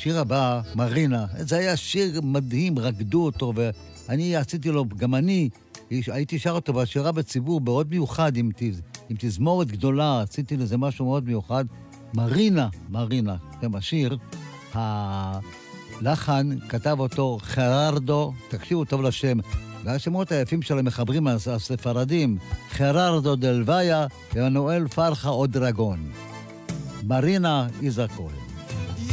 השיר הבא, מרינה, זה היה שיר מדהים, רקדו אותו, ואני עשיתי לו, גם אני, הייתי שר אותו בשירה בציבור מאוד מיוחד, עם תזמורת גדולה, עשיתי לזה משהו מאוד מיוחד. מרינה, זה השיר, הלחן כתב אותו חררדו, תקשיבו טוב לשם, והשמות היפים של המחברים הספרדים, חררדו דל ויה, ואנואל פרחה או דרגון. מרינה איזקול.